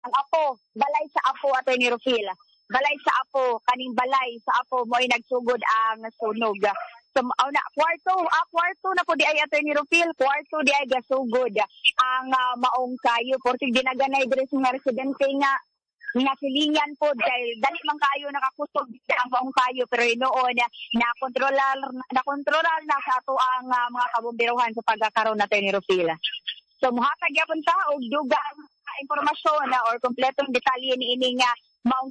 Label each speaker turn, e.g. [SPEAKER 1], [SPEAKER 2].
[SPEAKER 1] ang apo, balay sa apo ato ni Rufil. Balay sa apo, kaning balay sa apo mo ay nagsugod ang sunog. So, kwarto na po di ay ato ni Rufil, kwarto di ay gasugod ang maong kayo. Portig dinaganay dire sa residente nga silingan po dahil dali man kayo nakakusog ang maong kayo pero noon nakontrolar na sa ato ang mga kabomberohan sa pagkakaroon nato ni Rufil. So, muhatag yapon ta og dugang impormasyon or kompletong detalye ni ini nga maong